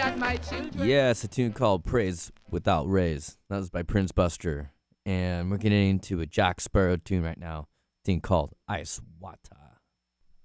and my children. Yes, a tune called Praise Without Raise. That was by Prince Buster. And we're getting into a Jack Sparrow tune right now, a tune called Ice Water.